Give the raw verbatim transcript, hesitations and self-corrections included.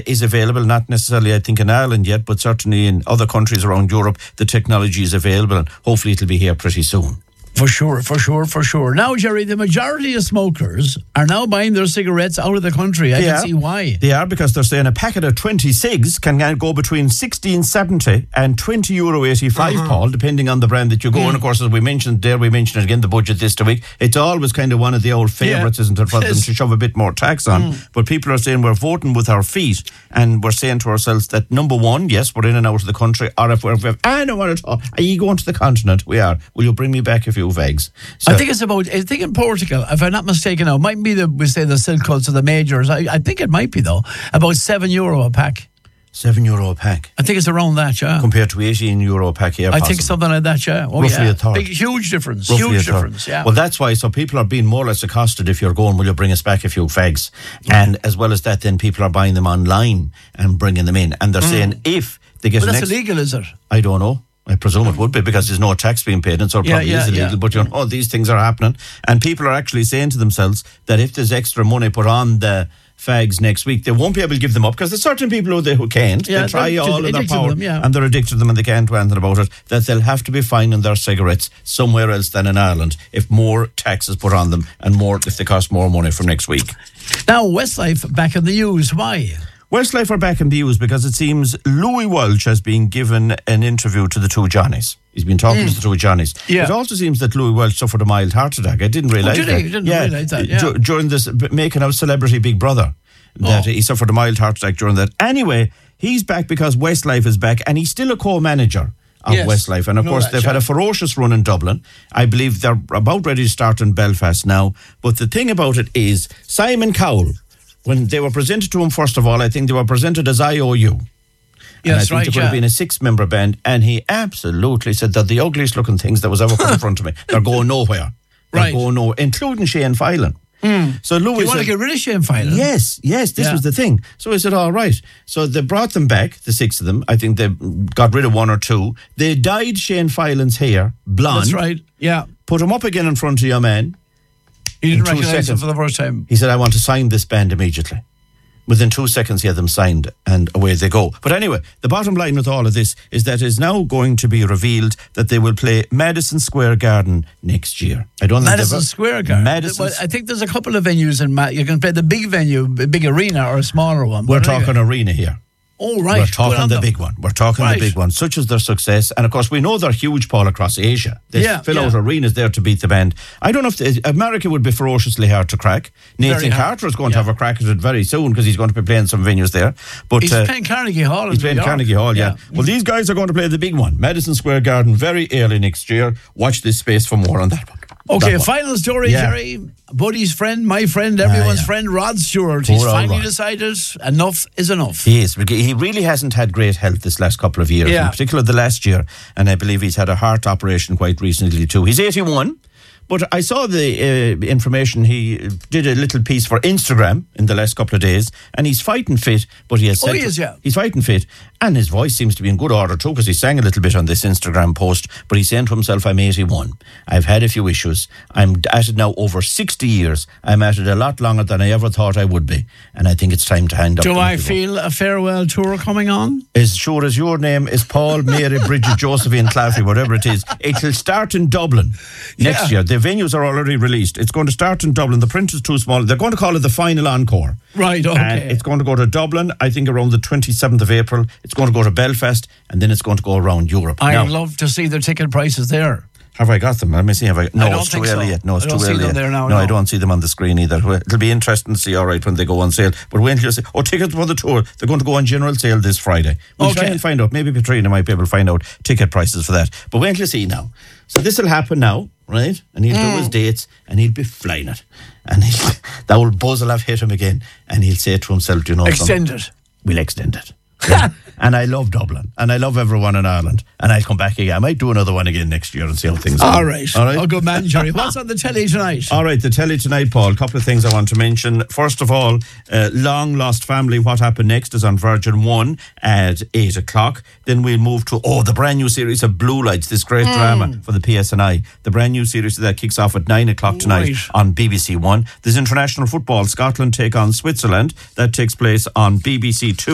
is available, not necessarily I think in Ireland yet, but certainly in other countries around Europe the technology is available, and hopefully it'll be here pretty soon. For sure, for sure, for sure. Now, Jerry, the majority of smokers are now buying their cigarettes out of the country. I They can are. see why. They are, because they're saying a packet of twenty cigs can go between sixteen seventy and twenty euro eighty-five, Uh-huh. Paul, depending on the brand that you go. Mm. And of course, as we mentioned there, we mentioned it again, the budget this week. It's always kind of one of the old favourites, Yeah. isn't it, for them Yes. to shove a bit more tax on. Mm. But people are saying we're voting with our feet, and we're saying to ourselves that, number one, yes, we're in and out of the country, or if we're, if we're I don't want to talk, are you going to the continent? We are. Will you bring me back a few vegs? So, I think it's about, I think in Portugal, if I'm not mistaken now, it might be the, we say the silk cuts of the majors. I, I think it might be, though, about seven euro a pack. Seven euro a pack. I think it's around that, yeah. Compared to eighteen euro a pack here. I possible. think something like that, yeah. Oh, Roughly yeah. a third. Big, huge difference. Roughly huge a third. difference, yeah. Well, that's why, so people are being more or less accosted if you're going, will you bring us back a few fags? And as well as that, then people are buying them online and bringing them in. And they're Mm. saying if they get But an that's ex- illegal, is it? I don't know. I presume it would be, because there's no tax being paid, and so it Yeah, probably yeah, is illegal. yeah. But you know, these things are happening, and people are actually saying to themselves that if there's extra money put on the fags next week, they won't be able to give them up, because there's certain people who, they, who can't. Yeah, they try they're all of their addicted to power, them, yeah. and they're addicted to them, and they can't do anything about it. That they'll have to be finding their cigarettes somewhere else than in Ireland if more tax is put on them, and more if they cost more money from next week. Now, Westlife back in the news. Why? Westlife are back in the news because it seems Louis Walsh has been given an interview to the two Johnnies. He's been talking Mm. to the two Johnnies. Yeah. It also seems that Louis Walsh suffered a mild heart attack. I didn't realise Oh, did that. he? You didn't realise that, yeah. du- during this b- making of Celebrity Big Brother, that Oh. he suffered a mild heart attack during that. Anyway, he's back because Westlife is back, and he's still a co-manager of Yes. Westlife. And of Know course, that, they've had yeah. a ferocious run in Dublin. I believe they're about ready to start in Belfast now. But the thing about it is, Simon Cowell, when they were presented to him, first of all, I think they were presented as I O U. And I Yes, think right, there would yeah. have been a six-member band, and he absolutely said they're the ugliest looking things that was ever put in front of me. They're going nowhere. They're Right. going nowhere, including Shane Filan. So Louis Do you want to said, get rid of Shane Filan? yes, yes, this Yeah. was the thing. So I said, all right. So they brought them back, the six of them. I think they got rid of one or two. They dyed Shane Filan's hair blonde. That's right, yeah. Put him up again in front of your man. He didn't In two recognise him seconds. for the first time. He said, I want to sign this band immediately. Within two seconds, he had them signed, and away they go. But anyway, the bottom line with all of this is that it's now going to be revealed that they will play Madison Square Garden next year. I don't think Madison they've- Square Garden. Madison. Well, I think there's a couple of venues in Ma- you can play the big venue, a big arena, or a smaller one. We're But anyway. talking arena here. Oh, right. We're Good talking on the them. big one. We're talking Right. the big one. Such is their success. And of course, we know they're huge, Paul, across Asia. They Yeah, fill yeah. out arenas there to beat the band. I don't know if the, America would be ferociously hard to crack. Nathan Very hard. Carter is going to Yeah. have a crack at it very soon, because he's going to be playing some venues there. But He's uh, playing Carnegie Hall. He's in playing New York. Carnegie Hall, yeah. Yeah. Well, these guys are going to play the big one, Madison Square Garden, very early next year. Watch this space for more on that one. Okay, That one. final story, Yeah. Jerry. Buddy's friend, my friend, everyone's yeah. friend, Rod Stewart. He's Poor old finally Rod. decided enough is enough. He is. He really hasn't had great health this last couple of years, Yeah. in particular the last year. And I believe he's had a heart operation quite recently too. He's eighty-one. But I saw the uh, information. He did a little piece for Instagram in the last couple of days, and he's fighting fit. But he has Oh, said he is, yeah. he's fighting fit, and his voice seems to be in good order too, because he sang a little bit on this Instagram post. But he's saying to himself, "I'm eighty-one. I've had a few issues. I'm at it now over sixty years. I'm at it a lot longer than I ever thought I would be, and I think it's time to hand up." Do the I little feel a farewell tour coming on? as sure as your name is Paul, Mary, Bridget, Josephine, Claffey, whatever it is, it will start in Dublin next Yeah. year. The venues are already released. It's going to start in Dublin. The print is too small. They're going to call it the Final Encore. Right, And okay. it's going to go to Dublin, I think, around the twenty-seventh of April. It's going to go to Belfast, and then it's going to go around Europe. I'd Now, love to see the ticket prices there. have I got them? Let me see. Have I? No, I don't it's too think early so. yet. No, it's I don't too see early them yet. there now, no, I no. don't see them on the screen either. Well, it'll be interesting to see, all right, when they go on sale. But wait until you see. Oh, tickets for the tour. They're going to go on general sale this Friday. We'll try Okay. and find out. Maybe Petrina might be able to find out ticket prices for that. But wait until you see now. So this will happen now, right? And he'll Mm. do his dates, and he'll be flying it. And he'll, that old buzz will have hit him again. And he'll say to himself, "Do you know something? Extend it. We'll extend it." Yeah. And I love Dublin, and I love everyone in Ireland, and I'll come back again. I might do another one again next year and see how things are. All right. All right. Oh, good man, Jerry. What's on the telly tonight? All right, the telly tonight, Paul. A couple of things I want to mention. First of all, uh, Long Lost Family, What Happened Next is on Virgin one at eight o'clock. Then we'll move to, oh, the brand new series of Blue Lights, this great drama for the P S N I. The brand new series that kicks off at nine o'clock tonight Right. on B B C One. There's international football. Scotland take on Switzerland. That takes place on B B C Two.